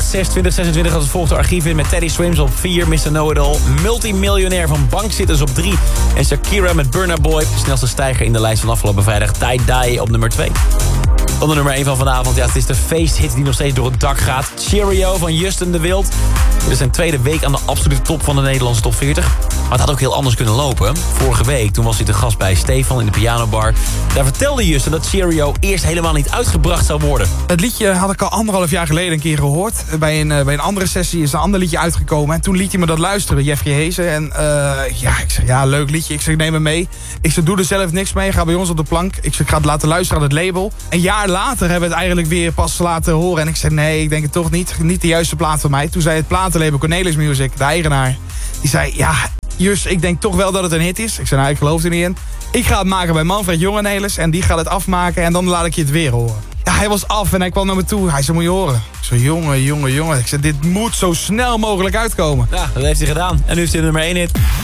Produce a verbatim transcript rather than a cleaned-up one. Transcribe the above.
zes twintig zesentwintig als het volgt de archief in met Teddy Swims op vier. mister Know-It-All. Multimiljonair van Bankzitters op drie. En Shakira met Burna Boy. De snelste stijger in de lijst van afgelopen vrijdag. Tie Dye op nummer twee. Dan de nummer één van vanavond. Ja, het is de feesthit die nog steeds door het dak gaat. Cheerio van Justin de Wild. Dit is zijn tweede week aan de absolute top van de Nederlandse top veertig. Maar het had ook heel anders kunnen lopen. Vorige week, toen was hij te gast bij Stefan in de pianobar. Daar vertelde Justin dat Cheerio eerst helemaal niet uitgebracht zou worden. Het liedje had ik al anderhalf jaar geleden een keer gehoord. Bij een, bij een andere sessie is een ander liedje uitgekomen. En toen liet hij me dat luisteren, Jeffrey Hezen. En uh, ja, ik zeg, ja, leuk liedje. Ik zeg, neem me mee. Ik zeg, doe er zelf niks mee. Ga bij ons op de plank. Ik zeg, ik ga het laten luisteren aan het label. Een jaar later hebben we het eigenlijk weer pas laten horen. En ik zei, nee, ik denk het toch niet. Niet de juiste plaat voor mij. Toen zei het platenlabel Cornelis Music, de eigenaar. Die zei, ja, Jus, ik denk toch wel dat het een hit is. Ik zei, nou, ik geloof er niet in. Ik ga het maken bij Manfred Jongenelis. En die gaat het afmaken. En dan laat ik je het weer horen. Ja, hij was af en hij kwam naar me toe. Hij zei, moet je horen. Ik zei, jongen, jongen, jongen. Ik zei, dit moet zo snel mogelijk uitkomen. Ja, dat heeft hij gedaan. En nu is hij nummer één hit.